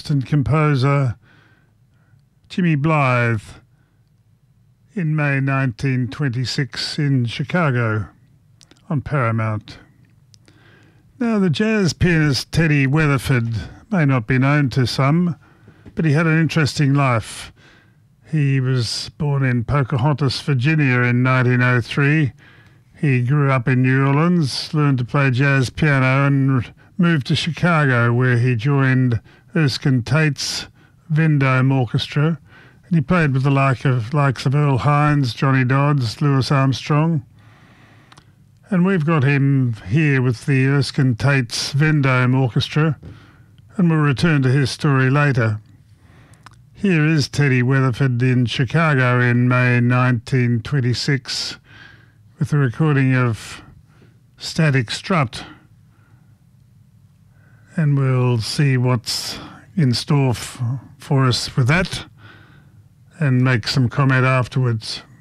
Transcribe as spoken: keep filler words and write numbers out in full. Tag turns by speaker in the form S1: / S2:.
S1: pianist and composer Jimmy Blythe in May nineteen twenty-six in Chicago on Paramount. Now, the jazz pianist Teddy Weatherford may not be known to some, but he had an interesting life. He was born in Pocahontas, Virginia in nineteen oh three. He grew up in New Orleans, learned to play jazz piano and moved to Chicago, where he joined Erskine Tate's Vendome Orchestra. And he played with the like of, likes of Earl Hines, Johnny Dodds, Louis Armstrong. And we've got him here with the Erskine Tate's Vendome Orchestra, and we'll return to his story later. Here is Teddy Weatherford in Chicago in May nineteen twenty-six with a recording of Static Strut. And we'll see what's in store f- for us with that and make some comment afterwards.